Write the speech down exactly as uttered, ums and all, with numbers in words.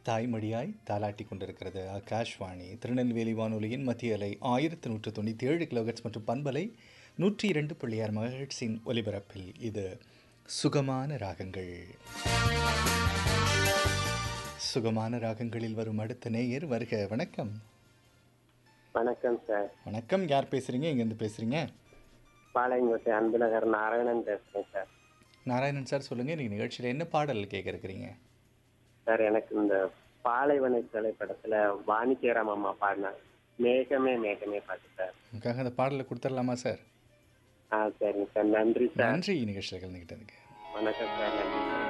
தாய்மொழியாய் தாலாட்டி கொண்டிருக்கிறது ஆகாஷ்வாணி திருநெல்வேலி வானொலியின் மத்திய அலை ஆயிரத்தி நூற்று தொண்ணூற்றி ஏழு கிலோஹெட்ஸ் மற்றும் பண்பலை நூற்றி இரண்டு புள்ளி ஆறு மெகாஹெட்ஸின் ஒலிபரப்பில் இது சுகமான ராகங்கள். சுகமான ராகங்களில் வரும் அடுத்த நேயர் வருக. வணக்கம். வணக்கம் சார். வணக்கம். யார் பேசுறீங்க? எங்கேருந்து பேசுறீங்க? பாளையங்கோட்டை அன்புநகர் நாராயணன் பேசுறேன் சார். நாராயணன் சார் சொல்லுங்க. நீங்க நிகழ்ச்சியில் என்ன பாடல் கேட்க இருக்கிறீங்க? சார், எனக்கு இந்த பாலைவன திரைப்படத்துல வாணிஜெயராம் அம்மா பாடின மேகமே மேகமே பாட்டு சார். உங்களுக்காக அந்த பாடலை கொடுத்துடலாமா சார்? ஆ சரிங்க சார். நன்றி சார். நன்றி நிகழ்ச்சியில் கலந்துக்கிட்டதுக்கு. வணக்கம் சார். நன்றி சார்.